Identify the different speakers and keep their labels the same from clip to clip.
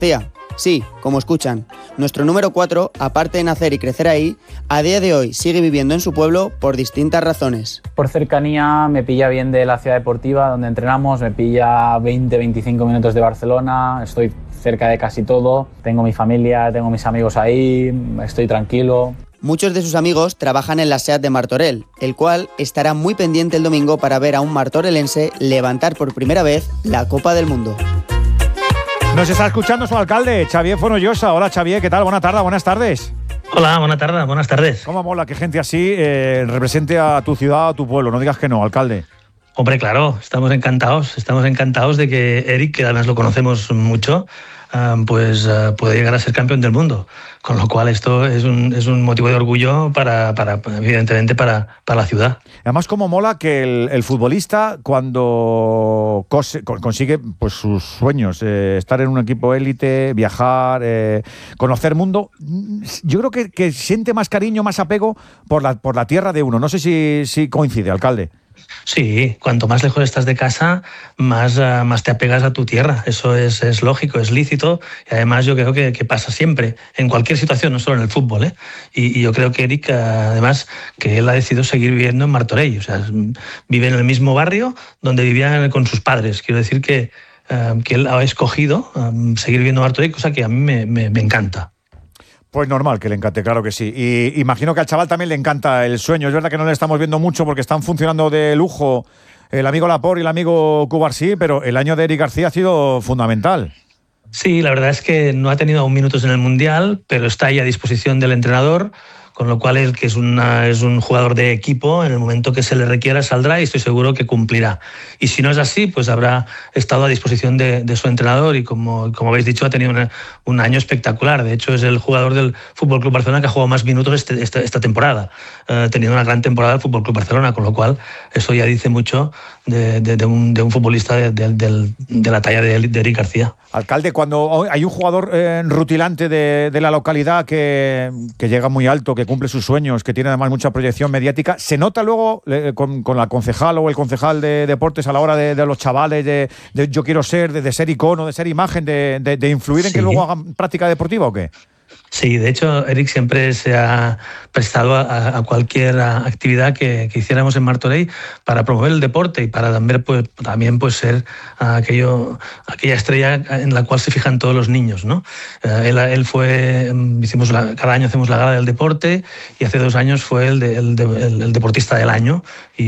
Speaker 1: Tía, sí, como escuchan, nuestro número 4, aparte de nacer y crecer ahí, a día de hoy sigue viviendo en su pueblo por distintas razones.
Speaker 2: Por cercanía me pilla bien de la ciudad deportiva donde entrenamos, me pilla 20-25 minutos de Barcelona, estoy cerca de casi todo, tengo mi familia, tengo mis amigos ahí, estoy tranquilo.
Speaker 1: Muchos de sus amigos trabajan en la SEAT de Martorell, el cual estará muy pendiente el domingo para ver a un martorelense levantar por primera vez la Copa del Mundo.
Speaker 3: Nos está escuchando su alcalde, Xavier Fonollosa. Hola Xavier, ¿qué tal? Buenas tardes.
Speaker 4: Hola, buenas tardes.
Speaker 3: ¿Cómo mola que gente así represente a tu ciudad, a tu pueblo? No digas que no, alcalde.
Speaker 4: Hombre, claro, estamos encantados de que Eric, que además lo conocemos mucho, puede llegar a ser campeón del mundo. Con lo cual esto es un motivo de orgullo evidentemente para la ciudad.
Speaker 3: Además, como mola que el futbolista, cuando consigue pues sus sueños, estar en un equipo élite, viajar, conocer mundo, yo creo que siente más cariño, más apego por la tierra de uno. No sé si coincide, alcalde.
Speaker 4: Sí, cuanto más lejos estás de casa, más te apegas a tu tierra. Eso es lógico, es lícito, y además yo creo que pasa siempre, en cualquier situación, no solo en el fútbol, ¿eh? Y yo creo que Eric, además, que él ha decidido seguir viviendo en Martorell. O sea, vive en el mismo barrio donde vivía con sus padres. Quiero decir que él ha escogido seguir viviendo en Martorell, cosa que a mí me encanta.
Speaker 3: Pues normal que le encante, claro que sí. Y imagino que al chaval también le encanta el sueño. Es verdad que no le estamos viendo mucho porque están funcionando de lujo el amigo Laporte y el amigo Cubarsí, pero el año de Eric García ha sido fundamental.
Speaker 4: Sí, la verdad es que no ha tenido aún minutos en el Mundial, pero está ahí a disposición del entrenador, con lo cual él, que es un jugador de equipo, en el momento que se le requiera saldrá y estoy seguro que cumplirá. Y si no es así, pues habrá estado a disposición de su entrenador y como habéis dicho, ha tenido un año espectacular. De hecho, es el jugador del FC Barcelona que ha jugado más minutos esta temporada, teniendo una gran temporada el FC Barcelona, con lo cual eso ya dice mucho de un futbolista de la talla de Eric García.
Speaker 3: Alcalde, cuando hay un jugador rutilante de la localidad que llega muy alto, que cumple sus sueños, que tiene además mucha proyección mediática, ¿se nota luego con la concejal o el concejal de deportes a la hora de los chavales, de yo quiero ser, de ser icono, de ser imagen, de influir en que luego hagan práctica deportiva o qué?
Speaker 4: Sí, de hecho, Eric siempre se ha prestado a cualquier actividad que hiciéramos en Martorell para promover el deporte y para también ser aquella estrella en la cual se fijan todos los niños, ¿no? Él fue, cada año hacemos la gala del deporte y hace 2 años fue el deportista del año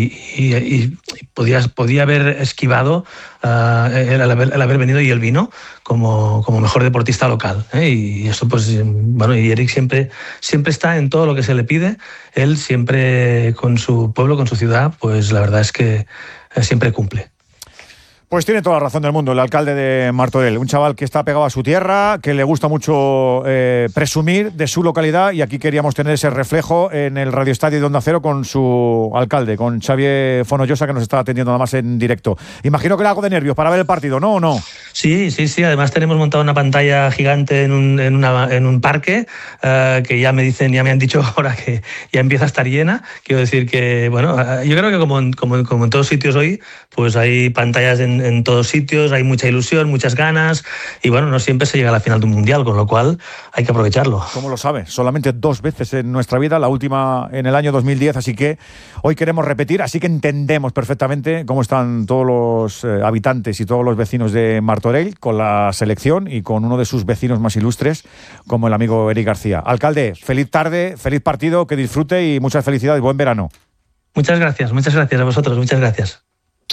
Speaker 4: y podía haber esquivado el haber venido, y él vino como mejor deportista local, ¿eh? Y eso y Eric siempre está en todo lo que se le pide. Él siempre con su pueblo, con su ciudad, pues la verdad es que siempre cumple.
Speaker 3: Pues tiene toda la razón del mundo el alcalde de Martorell, un chaval que está pegado a su tierra, que le gusta mucho presumir de su localidad, y aquí queríamos tener ese reflejo en el Radio Estadio de Onda Cero con su alcalde, con Xavier Fonollosa, que nos está atendiendo nada más en directo. Imagino que era algo de nervios para ver el partido, ¿no o no?
Speaker 4: Sí, además tenemos montado una pantalla gigante en un parque que ya me han dicho ahora que ya empieza a estar llena. Quiero decir que, yo creo que como en todos sitios hoy, pues hay pantallas en todos sitios, hay mucha ilusión, muchas ganas y no siempre se llega a la final de un mundial, con lo cual hay que aprovecharlo.
Speaker 3: ¿Cómo lo sabe? Solamente 2 veces en nuestra vida, la última en el año 2010, así que hoy queremos repetir, así que entendemos perfectamente cómo están todos los habitantes y todos los vecinos de Martorell con la selección y con uno de sus vecinos más ilustres como el amigo Eric García. Alcalde, feliz tarde, feliz partido, que disfrute y muchas felicidades, buen verano.
Speaker 4: Muchas gracias a vosotros, muchas gracias.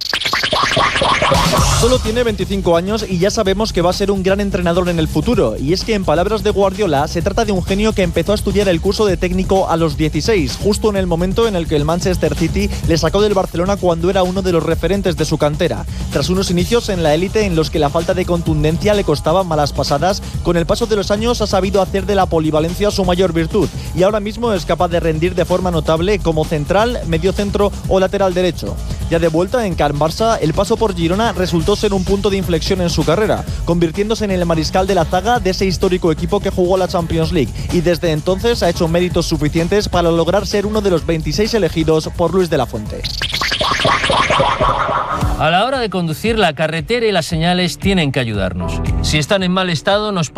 Speaker 5: Solo tiene 25 años y ya sabemos que va a ser un gran entrenador en el futuro. Y es que, en palabras de Guardiola, se trata de un genio que empezó a estudiar el curso de técnico a los 16, justo en el momento en el que el Manchester City le sacó del Barcelona cuando era uno de los referentes de su cantera. Tras unos inicios en la élite en los que la falta de contundencia le costaba malas pasadas, con el paso de los años ha sabido hacer de la polivalencia su mayor virtud y ahora mismo es capaz de rendir de forma notable como central, mediocentro o lateral derecho. Ya de vuelta en Can Barça, el paso por Girona resultó ser un punto de inflexión en su carrera, convirtiéndose en el mariscal de la zaga de ese histórico equipo que jugó la Champions League, y desde entonces ha hecho méritos suficientes para lograr ser uno de los 26 elegidos por Luis de la Fuente.
Speaker 6: A la hora de conducir, la carretera y las señales tienen que ayudarnos. Si están en mal estado, nos